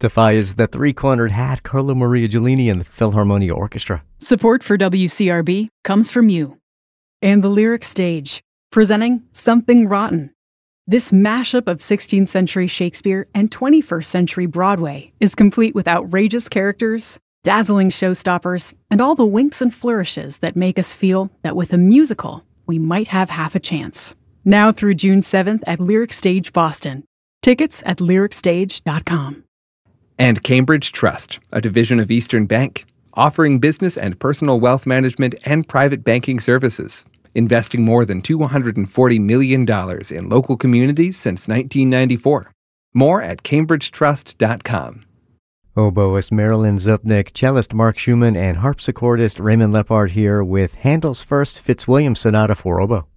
Defy is the three-cornered hat, Carlo Maria Giulini and the Philharmonia Orchestra. Support for WCRB comes from you. And the Lyric Stage, presenting Something Rotten. This mashup of 16th century Shakespeare and 21st century Broadway is complete with outrageous characters, dazzling showstoppers, and all the winks and flourishes that make us feel that with a musical, we might have half a chance. Now through June 7th at Lyric Stage Boston. Tickets at lyricstage.com. And Cambridge Trust, a division of Eastern Bank, offering business and personal wealth management and private banking services, investing more than $240 million in local communities since 1994. More at cambridgetrust.com. Oboist Marilyn Zupnik, cellist Mark Schumann, and harpsichordist Raymond Lepard here with Handel's first Fitzwilliam Sonata for oboe.